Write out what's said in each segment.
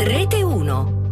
Rete 1.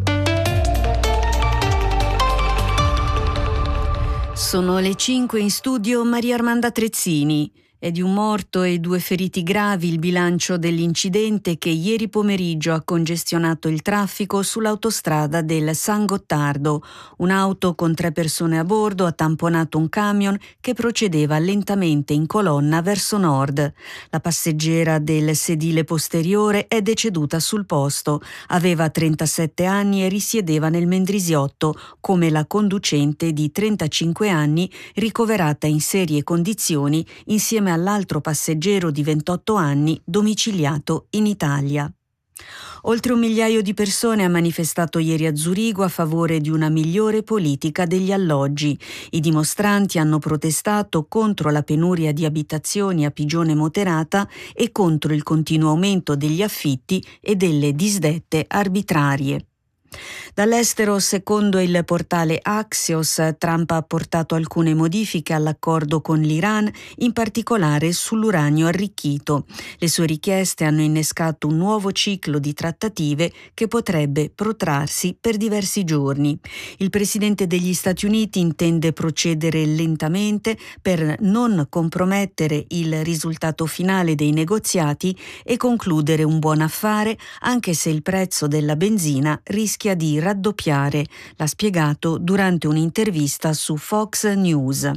Sono le 5 in studio Maria Armanda Trezzini. È di un morto e 2 feriti gravi il bilancio dell'incidente che ieri pomeriggio ha congestionato il traffico sull'autostrada del San Gottardo. Un'auto con 3 persone a bordo ha tamponato un camion che procedeva lentamente in colonna verso nord. La passeggera del sedile posteriore è deceduta sul posto. Aveva 37 anni e risiedeva nel Mendrisiotto, come la conducente di 35 anni ricoverata in serie condizioni insieme all'altro passeggero di 28 anni domiciliato in Italia. Oltre 1 migliaio di persone ha manifestato ieri a Zurigo a favore di una migliore politica degli alloggi. I dimostranti hanno protestato contro la penuria di abitazioni a pigione moderata e contro il continuo aumento degli affitti e delle disdette arbitrarie. Dall'estero, secondo il portale Axios, Trump ha apportato alcune modifiche all'accordo con l'Iran, in particolare sull'uranio arricchito. Le sue richieste hanno innescato un nuovo ciclo di trattative che potrebbe protrarsi per diversi giorni. Il presidente degli Stati Uniti intende procedere lentamente per non compromettere il risultato finale dei negoziati e concludere un buon affare, anche se il prezzo della benzina rischia di raddoppiare, l'ha spiegato durante un'intervista su Fox News.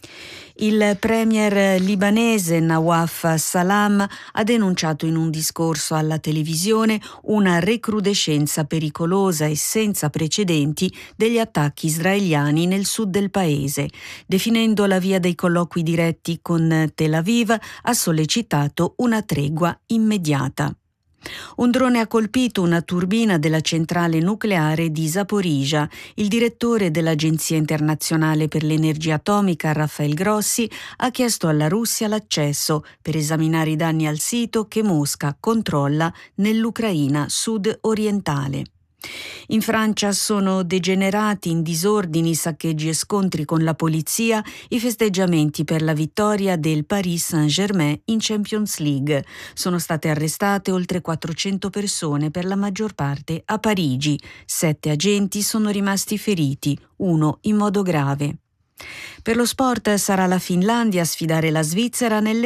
Il premier libanese Nawaf Salam ha denunciato in un discorso alla televisione una recrudescenza pericolosa e senza precedenti degli attacchi israeliani nel sud del paese. Definendo la via dei colloqui diretti con Tel Aviv, ha sollecitato una tregua immediata. Un drone ha colpito una turbina della centrale nucleare di Zaporizhzhia. Il direttore dell'Agenzia internazionale per l'energia atomica, Rafael Grossi, ha chiesto alla Russia l'accesso per esaminare i danni al sito che Mosca controlla nell'Ucraina sud-orientale. In Francia sono degenerati in disordini, saccheggi e scontri con la polizia i festeggiamenti per la vittoria del Paris Saint-Germain in Champions League. Sono state arrestate oltre 400 persone, per la maggior parte a Parigi. 7 agenti sono rimasti feriti, 1 in modo grave. Per lo sport sarà la Finlandia a sfidare la Svizzera nella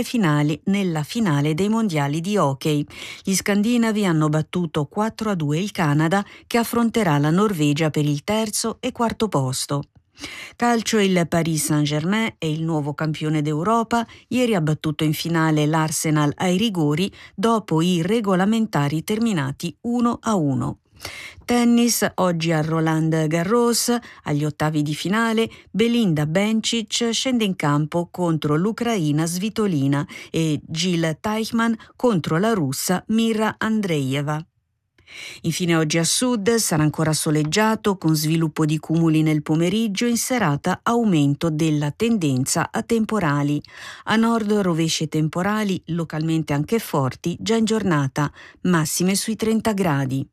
finale dei mondiali di hockey. Gli scandinavi hanno battuto 4-2 il Canada, che affronterà la Norvegia per il 3° e 4° posto. Calcio, il Paris Saint-Germain è il nuovo campione d'Europa. Ieri ha battuto in finale l'Arsenal ai rigori dopo i regolamentari terminati 1-1. Tennis, oggi a Roland Garros, agli ottavi di finale, Belinda Bencic scende in campo contro l'ucraina Svitolina e Jill Teichmann contro la russa Mira Andreeva. Infine oggi a sud sarà ancora soleggiato, con sviluppo di cumuli nel pomeriggio, in serata aumento della tendenza a temporali. A nord rovesci temporali, localmente anche forti, già in giornata, massime sui 30 gradi.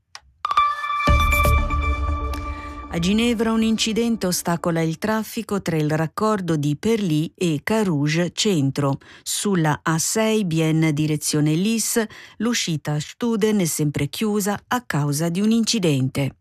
A Ginevra un incidente ostacola il traffico tra il raccordo di Perly e Carouge Centro. Sulla A6 Bienne direzione Lis, l'uscita Studen è sempre chiusa a causa di un incidente.